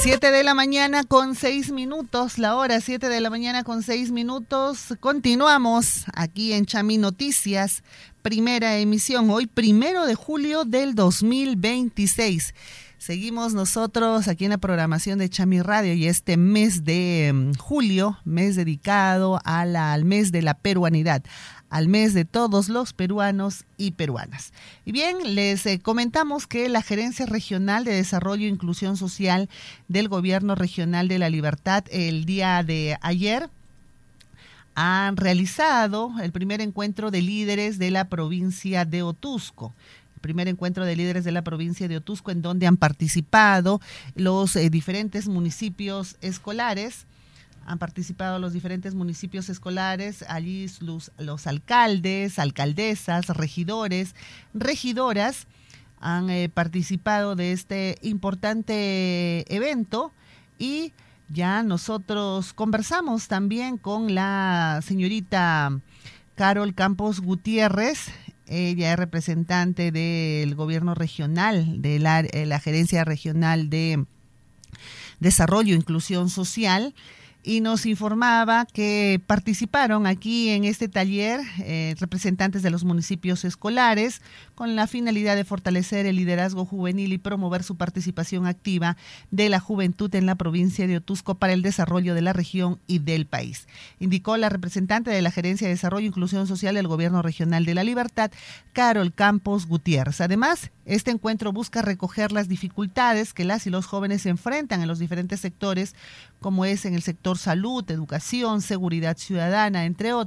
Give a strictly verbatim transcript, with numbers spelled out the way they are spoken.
Siete de la mañana con seis minutos, la hora siete de la mañana con seis minutos. Continuamos aquí en Chami Noticias, primera emisión, hoy primero de julio del dos mil veintiséis. Seguimos nosotros aquí en la programación de Chami Radio y este mes de um, julio, mes dedicado a la, al mes de la peruanidad, al mes de todos los peruanos y peruanas. Y bien, les eh, comentamos que la Gerencia Regional de Desarrollo e Inclusión Social del Gobierno Regional de la Libertad el día de ayer han realizado el primer encuentro de líderes de la provincia de Otuzco. Primer encuentro de líderes de la provincia de Otuzco, en donde han participado los eh, diferentes municipios escolares, han participado los diferentes municipios escolares, allí los, los alcaldes, alcaldesas, regidores, regidoras, han eh, participado de este importante evento y ya nosotros conversamos también con la señorita Carol Campos Gutiérrez. Ella es representante del gobierno regional, de la, la Gerencia Regional de Desarrollo e Inclusión Social, y nos informaba que participaron aquí en este taller eh, representantes de los municipios escolares con la finalidad de fortalecer el liderazgo juvenil y promover su participación activa de la juventud en la provincia de Otuzco para el desarrollo de la región y del país. Indicó la representante de la Gerencia de Desarrollo e Inclusión Social del Gobierno Regional de la Libertad, Carol Campos Gutiérrez. Además, este encuentro busca recoger las dificultades que las y los jóvenes se enfrentan en los diferentes sectores, como es en el sector salud, educación, seguridad ciudadana, entre otros.